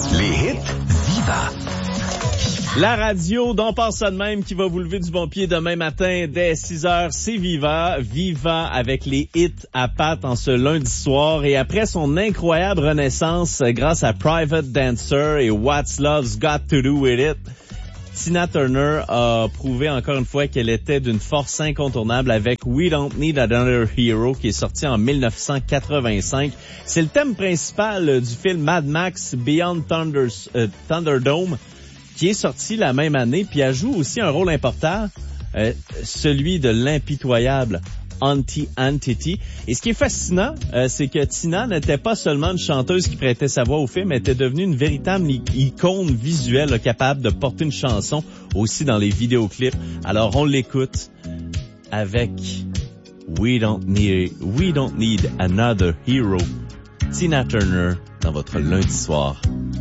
Les hits Viva. La radio dont part ça de même qui va vous lever du bon pied demain matin dès 6h, c'est Viva. Viva avec les hits à pattes en ce lundi soir. Et après son incroyable renaissance grâce à Private Dancer et What's Love's Got to Do With It, Tina Turner a prouvé encore une fois qu'elle était d'une force incontournable avec We Don't Need Another Hero qui est sorti en 1985. C'est le thème principal du film Mad Max Beyond Thunderdome qui est sorti la même année, puis elle joue aussi un rôle important, celui de l'impitoyable Auntie Entity. Et ce qui est fascinant, c'est que Tina n'était pas seulement une chanteuse qui prêtait sa voix au film, elle était devenue une véritable icône visuelle là, capable de porter une chanson aussi dans les vidéoclips. Alors on l'écoute avec We Don't Need Another Hero, Tina Turner dans votre lundi soir